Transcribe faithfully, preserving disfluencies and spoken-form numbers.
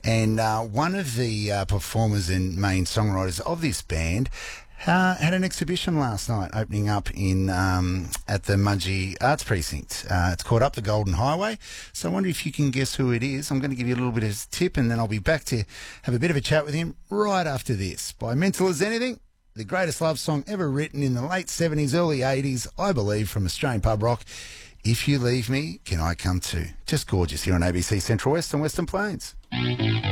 And uh, one of the uh, performers and main songwriters of this band Uh, had an exhibition last night opening up in um, at the Mudgee Arts Precinct. Uh, it's called Up the Golden Highway. So I wonder if you can guess who it is. I'm going to give you a little bit of a tip and then I'll be back to have a bit of a chat with him right after this. By Mental as Anything, the greatest love song ever written in the late seventies, early eighties, I believe, from Australian pub rock. If You Leave Me, Can I Come Too? Just gorgeous here on A B C Central West and Western Plains.